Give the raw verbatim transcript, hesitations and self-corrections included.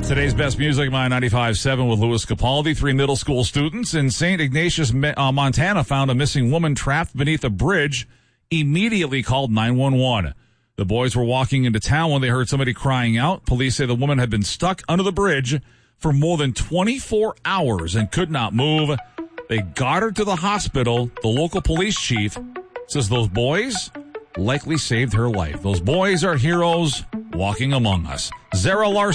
Today's best music, my ninety-five point seven with Louis Capaldi. Three middle school students in Saint Ignatius, uh, Montana found a missing woman trapped beneath a bridge, immediately called nine one one. The boys were walking into town when they heard somebody crying out. Police say the woman had been stuck under the bridge for more than twenty-four hours and could not move. They got her to the hospital. The local police chief says those boys likely saved her life. Those boys are heroes walking among us. Zara Larson.